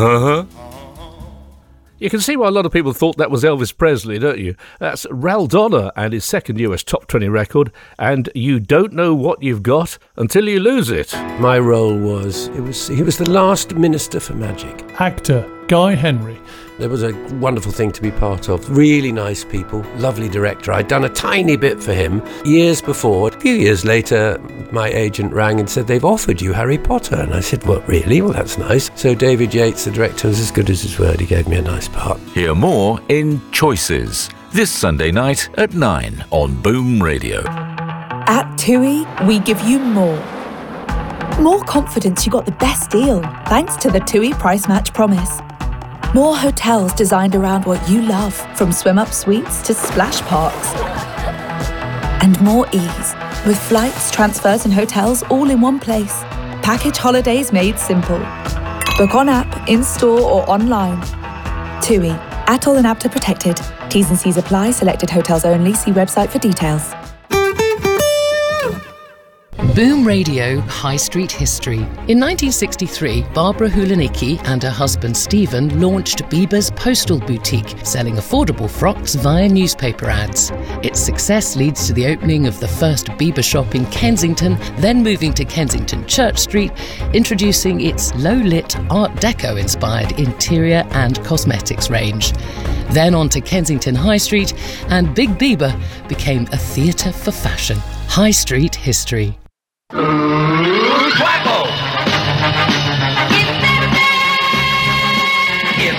Uh-huh. You can see why a lot of people thought that was Elvis Presley, don't you? That's Raldonna and his second US Top 20 record, and You Don't Know What You've Got Until You Lose It. My role was, he was the last Minister for Magic. Actor Guy Henry. It was a wonderful thing to be part of. Really nice people, lovely director. I'd done a tiny bit for him years before. A few years later, my agent rang and said, they've offered you Harry Potter. And I said, what, really? Well, that's nice. So David Yates, the director, was as good as his word. He gave me a nice part. Hear more in Choices, this Sunday night at 9 on Boom Radio. At TUI, we give you more. More confidence you got the best deal, thanks to the TUI Price Match Promise. More hotels designed around what you love, from swim-up suites to splash parks. And more ease, with flights, transfers and hotels all in one place. Package holidays made simple. Book on app, in-store or online. TUI. ATOL and APTA protected. T's and C's apply. Selected hotels only. See website for details. Boom Radio High Street History. In 1963, Barbara Hulanicki and her husband Stephen launched Bieber's Postal Boutique, selling affordable frocks via newspaper ads. Its success leads to the opening of the first Bieber shop in Kensington, then moving to Kensington Church Street, introducing its low-lit Art Deco-inspired interior and cosmetics range. Then on to Kensington High Street, and Big Bieber became a theatre for fashion. High Street History. Quackle!